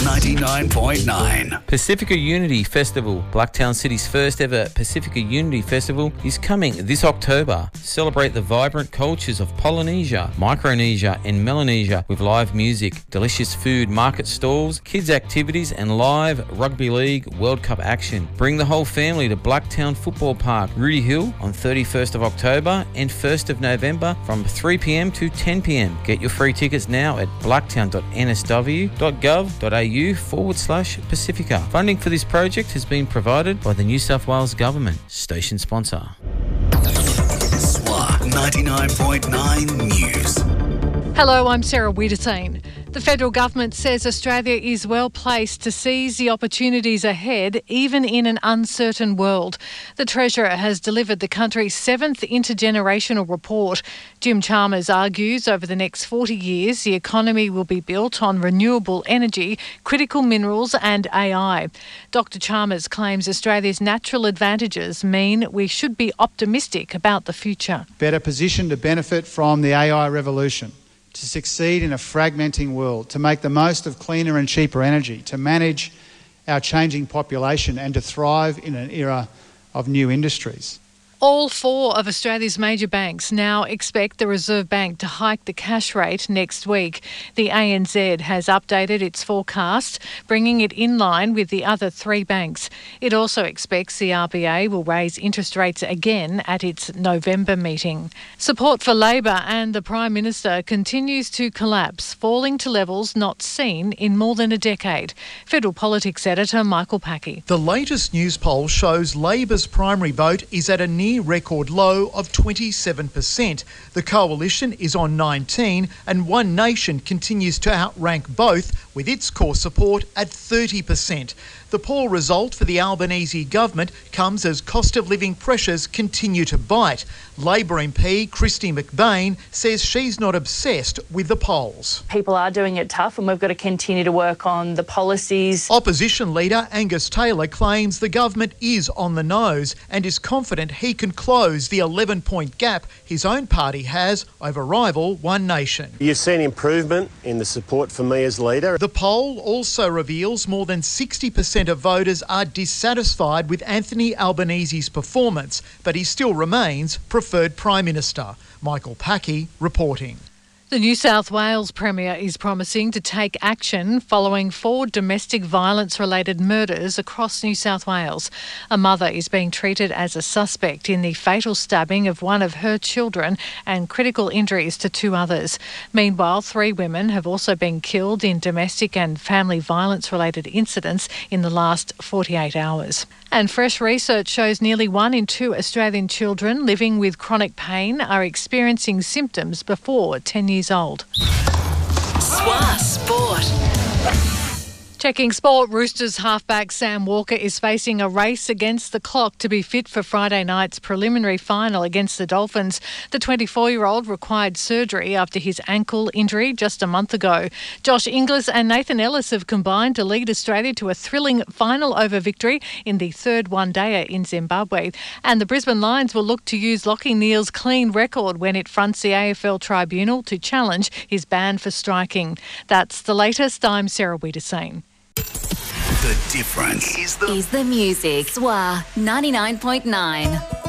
99.9. Pacifica Unity Festival, Blacktown City's first ever Pacifica Unity Festival, is coming this October. Celebrate the vibrant cultures of Polynesia, Micronesia and Melanesia with live music, delicious food, market stalls, kids activities and live Rugby League World Cup action. Bring the whole family to Blacktown Football Park, Rudy Hill on 31st of October and 1st of November from 3pm to 10pm. Get your free tickets now at blacktown.nsw.gov.au/Pacifica. Funding for this project has been provided by the New South Wales Government. Station sponsor. SWA 99.9 News. Hello, I'm Sarah Wiedersane. The federal government says Australia is well placed to seize the opportunities ahead, even in an uncertain world. The Treasurer has delivered the country's 7th intergenerational report. Jim Chalmers argues over the next 40 years the economy will be built on renewable energy, critical minerals and AI. Dr Chalmers claims Australia's natural advantages mean we should be optimistic about the future. Better positioned to benefit from the AI revolution, to succeed in a fragmenting world, to make the most of cleaner and cheaper energy, to manage our changing population and to thrive in an era of new industries. All 4 of Australia's major banks now expect the Reserve Bank to hike the cash rate next week. The ANZ has updated its forecast, bringing it in line with the other 3 banks. It also expects the RBA will raise interest rates again at its November meeting. Support for Labor and the Prime Minister continues to collapse, falling to levels not seen in more than a decade. Federal Politics Editor Michael Packey. The latest news poll shows Labor's primary vote is at a near record low of 27%. The coalition is on 19% and One Nation continues to outrank both with its core support at 30%. The poor result for the Albanese government comes as cost of living pressures continue to bite. Labor MP Kristy McBain says she's not obsessed with the polls. People are doing it tough and we've got to continue to work on the policies. Opposition leader Angus Taylor claims the government is on the nose and is confident he can close the 11-point gap his own party has over rival One Nation. You've seen improvement in the support for me as leader. The poll also reveals more than 60% of voters are dissatisfied with Anthony Albanese's performance, but he still remains preferred Prime Minister. Michael Packey reporting. The New South Wales Premier is promising to take action following 4 domestic violence-related murders across New South Wales. A mother is being treated as a suspect in the fatal stabbing of one of her children and critical injuries to 2 others. Meanwhile, 3 women have also been killed in domestic and family violence-related incidents in the last 48 hours. And fresh research shows nearly 1 in 2 Australian children living with chronic pain are experiencing symptoms before 10 years old. SWA Sport. Checking sport, Roosters halfback Sam Walker is facing a race against the clock to be fit for Friday night's preliminary final against the Dolphins. The 24-year-old required surgery after his ankle injury just a month ago. Josh Inglis and Nathan Ellis have combined to lead Australia to a thrilling final over victory in the 3rd one-dayer in Zimbabwe. And the Brisbane Lions will look to use Lachie Neale's clean record when it fronts the AFL Tribunal to challenge his ban for striking. That's the latest. I'm Sarah Wiedersane. The difference is the music. SWA 99.9.